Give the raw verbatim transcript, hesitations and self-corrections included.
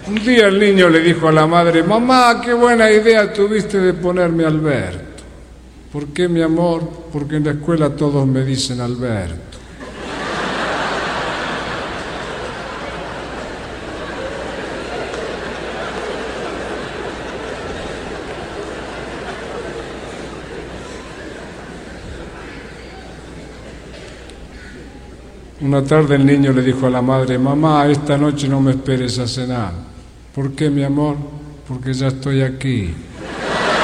Un día el niño le dijo a la madre: mamá, qué buena idea tuviste de ponerme Alberto. ¿Por qué, mi amor? Porque en la escuela todos me dicen Alberto. Una tarde el niño le dijo a la madre: mamá, esta noche no me esperes a cenar. ¿Por qué, mi amor? Porque ya estoy aquí.